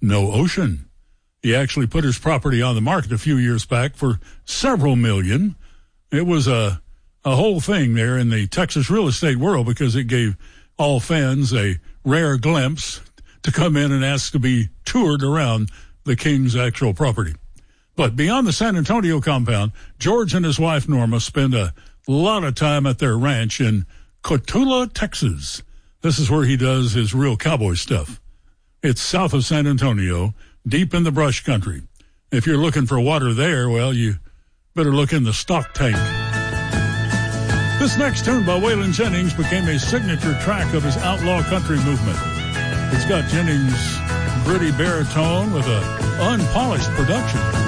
no ocean. He actually put his property on the market a few years back for several million. It was a whole thing there in the Texas real estate world because it gave all fans a rare glimpse to come in and ask to be toured around the King's actual property. But beyond the San Antonio compound, George and his wife Norma spend a lot of time at their ranch in Cotulla, Texas. This is where he does his real cowboy stuff. It's south of San Antonio, deep in the brush country. If you're looking for water there, well, you better look in the stock tank. This next tune by Waylon Jennings became a signature track of his outlaw country movement. It's got Jennings' gritty baritone with a unpolished production.